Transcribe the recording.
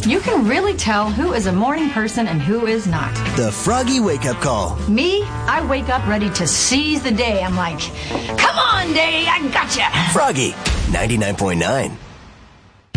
You can really tell who is a morning person and who is not. The Froggy Wake-Up Call. Me, I wake up ready to seize the day. I'm like, come on, day, I gotcha. Froggy, 99.9.